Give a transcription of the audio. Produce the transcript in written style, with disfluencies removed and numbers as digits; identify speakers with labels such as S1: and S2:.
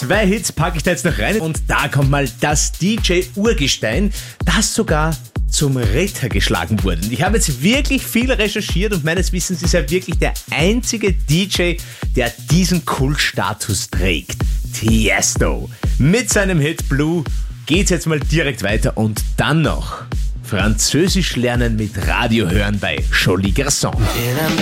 S1: 2 Hits packe ich da jetzt noch rein und da kommt mal das DJ-Urgestein, das sogar zum Ritter geschlagen wurde. Und ich habe jetzt wirklich viel recherchiert und meines Wissens ist er wirklich der einzige DJ, der diesen Kultstatus trägt. Tiesto. Mit seinem Hit Blue geht's jetzt mal direkt weiter und dann noch Französisch lernen mit Radio hören bei Jolie Garçon.